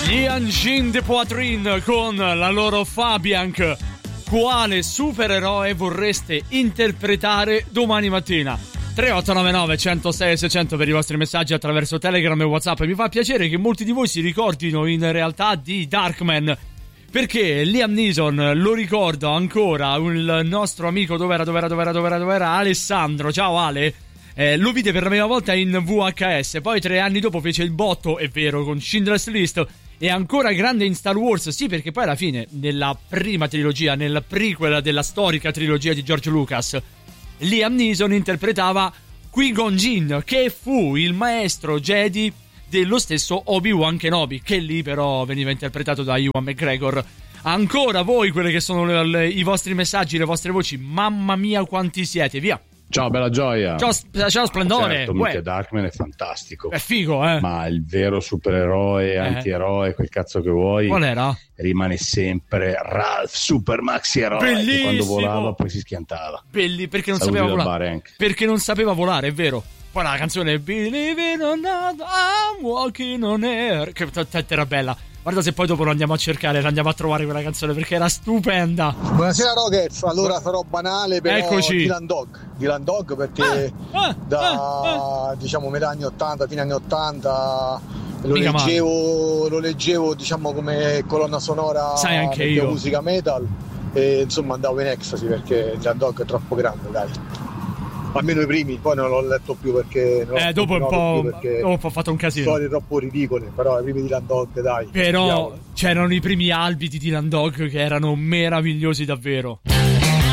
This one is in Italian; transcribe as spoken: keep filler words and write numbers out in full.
Gli Engine de Poitrine con la loro Fabianc. Quale supereroe vorreste interpretare domani mattina? tre otto nove nove uno zero sei sei zero zero per i vostri messaggi attraverso Telegram e WhatsApp. Mi fa piacere che molti di voi si ricordino in realtà di Darkman, perché Liam Neeson, lo ricordo ancora, il nostro amico, dov'era, dov'era, dov'era, dov'era, dov'era, Alessandro, ciao Ale, eh, lo vide per la prima volta in V H S, poi tre anni dopo fece il botto, è vero, con Schindler's List, e ancora grande in Star Wars, sì, perché poi alla fine, nella prima trilogia, nel prequel della storica trilogia di George Lucas, Liam Neeson interpretava Qui-Gon Jinn, che fu il maestro Jedi dello stesso Obi-Wan Kenobi, che lì però veniva interpretato da Ewan McGregor. Ancora voi, quelli che sono le, le, i vostri messaggi, le vostre voci, mamma mia quanti siete, via. Ciao bella gioia. Ciao, ciao splendore. Certo, minchia, Darkman è fantastico. È figo, eh. Ma il vero supereroe, eh. antieroe, quel cazzo che vuoi, qual era? Rimane sempre Ralph Super Maxi Eroe. Bellissimo. Che quando volava poi si schiantava. Belli, perché non Saluti sapeva dal volare. bar anche. Perché non sapeva volare, è vero. Poi la canzone Believe it or not, I'm walking on air, che era bella. Guarda se poi dopo lo andiamo a cercare, lo andiamo a trovare quella canzone, perché era stupenda. Buonasera Rockets, allora farò banale, però Eccoci. Dylan Dog Dylan Dog perché ah, ah, da ah, ah. diciamo metà anni ottanta, fine anni ottanta lo Mica leggevo, lo leggevo diciamo come colonna sonora. Sai anche di io. musica metal e insomma andavo in ecstasy perché Dylan Dog è troppo grande, dai. Almeno i primi, poi non l'ho letto più perché non Eh, dopo un po', perché dopo ho fatto un casino. storie troppo ridicole, però i primi Dylan Dog, dai. Però andiamo. c'erano i primi albi di Dylan Dog che erano meravigliosi davvero.